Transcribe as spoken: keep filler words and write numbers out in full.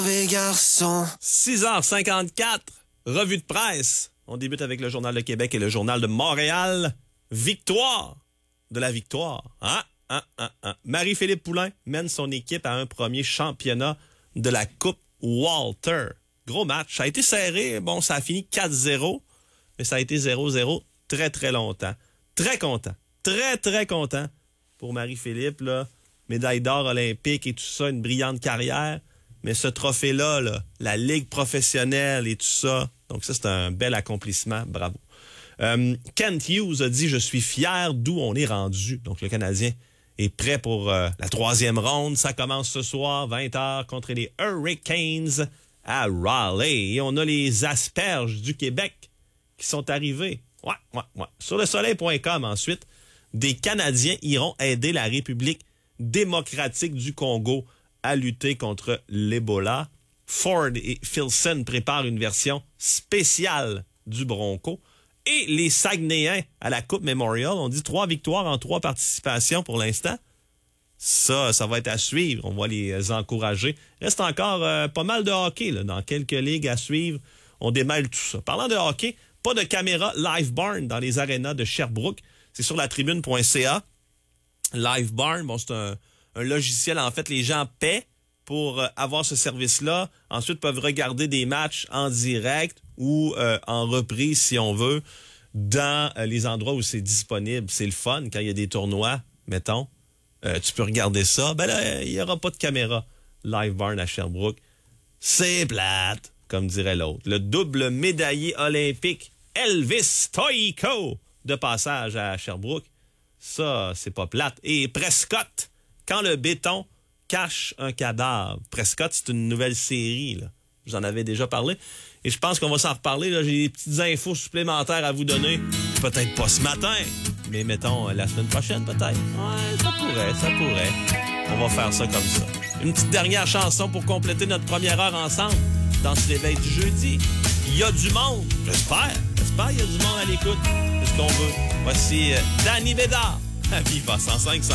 six heures cinquante-quatre, revue de presse. On débute avec le Journal de Québec et le Journal de Montréal. Victoire de la victoire. Hein? Hein? Hein? Hein? Marie-Philippe Poulin mène son équipe à un premier championnat de la Coupe Walter. Gros match. Ça a été serré. Bon, ça a fini quatre zéro, mais ça a été zéro zéro très, très longtemps. Très content. Très, très content pour Marie-Philippe, là. Médaille d'or olympique et tout ça, une brillante carrière. Mais ce trophée-là, là, la Ligue professionnelle et tout ça, donc ça, c'est un bel accomplissement. Bravo. Euh, Kent Hughes a dit « Je suis fier d'où on est rendu ». Donc, le Canadien est prêt pour euh, la troisième ronde. Ça commence ce soir, vingt heures, contre les Hurricanes à Raleigh. Et on a les Asperges du Québec qui sont arrivés. Ouais, ouais, ouais. Sur le soleil point com, ensuite, des Canadiens iront aider la République démocratique du Congo à lutter contre l'Ebola. Ford et Filson préparent une version spéciale du Bronco. Et les Saguenayens à la Coupe Memorial, on dit trois victoires en trois participations pour l'instant. Ça, ça va être à suivre. On va les encourager. Reste encore euh, pas mal de hockey là, dans quelques ligues à suivre. On démêle tout ça. Parlant de hockey, pas de caméra Live Barn dans les arénas de Sherbrooke. C'est sur la tribune point c a. Live Barn, bon, c'est un, un logiciel. En fait, les gens paient pour avoir ce service-là. Ensuite, peuvent regarder des matchs en direct ou euh, en reprise, si on veut, dans euh, les endroits où c'est disponible. C'est le fun quand il y a des tournois, mettons. Euh, tu peux regarder ça. Ben là, il n'y aura pas de caméra Live Barn à Sherbrooke. C'est plate, comme dirait l'autre. Le double médaillé olympique Elvis Stojko de passage à Sherbrooke. Ça, c'est pas plate. Et Prescott, quand le béton cache un cadavre. Prescott, c'est une nouvelle série, là. J'en avais déjà parlé. Et je pense qu'on va s'en reparler. Là. J'ai des petites infos supplémentaires à vous donner. Peut-être pas ce matin, mais mettons la semaine prochaine, peut-être. Ouais, ça pourrait, ça pourrait. On va faire ça comme ça. Une petite dernière chanson pour compléter notre première heure ensemble dans ce réveil du jeudi. Il y a du monde. J'espère. J'espère qu'il y a du monde à l'écoute. C'est ce qu'on veut. Voici euh, Danny Bédard à Viva cent cinq.